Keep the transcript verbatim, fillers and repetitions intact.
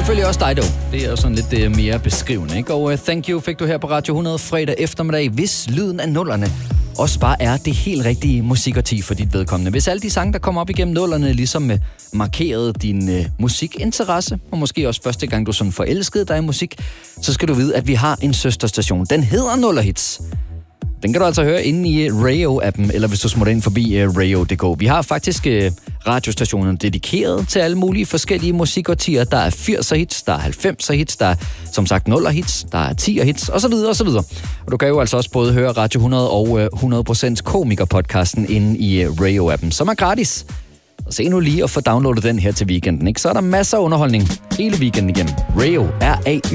Selvfølgelig også dig dog. Det er jo sådan lidt uh, mere beskrivende, ikke? Og uh, Thank You fik du her på Radio hundrede fredag eftermiddag, hvis lyden af nullerne også bare er det helt rigtige musikårti for dit vedkommende. Hvis alle de sange, der kommer op igennem nullerne, ligesom uh, markerede din uh, musikinteresse, og måske også første gang, du sådan forelskede dig i musik, så skal du vide, at vi har en søsterstation. Den hedder Nullerhits. Den kan du altså høre inde i Radio-appen, eller hvis du smutter ind forbi uh, radio punktum d k. Vi har faktisk uh, radiostationen dedikeret til alle mulige forskellige musikårtier. Der er firser hits, der er halvfemser hits, der er som sagt nuller hits, der er tier hits, osv. osv. Og du kan jo altså også både høre Radio hundrede og uh, hundrede procent komiker-podcasten inde i uh, Radio-appen, som er gratis. Og se nu lige at få downloadet den her til weekenden, ikke? Så er der masser af underholdning hele weekenden igennem. Radio, R A